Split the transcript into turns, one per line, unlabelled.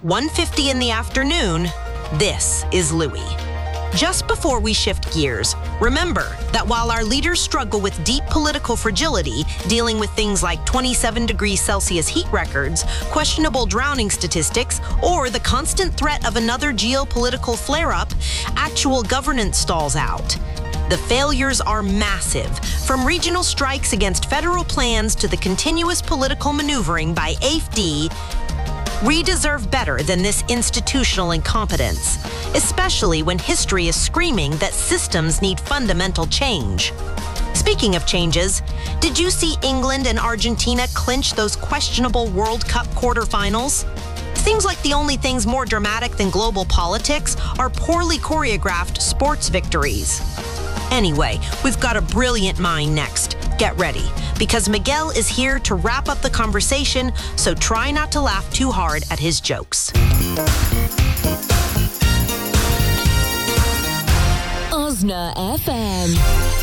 1:50 in the afternoon, this is Louie. Just before we shift gears, remember that while our leaders struggle with deep political fragility, dealing with things like 27 degrees Celsius heat records, questionable drowning statistics, or the constant threat of another geopolitical flare-up, actual governance stalls out. The failures are massive, from regional strikes against federal plans to the continuous political maneuvering by AfD. We deserve better than this institutional incompetence, especially when history is screaming that systems need fundamental change. Speaking of changes, did you see England and Argentina clinch those questionable World Cup quarterfinals? Seems like the only things more dramatic than global politics are poorly choreographed sports victories. Anyway, we've got a brilliant mind next. Get ready, because Miguel is here to wrap up the conversation, so try not to laugh too hard at his jokes.
Osna FM.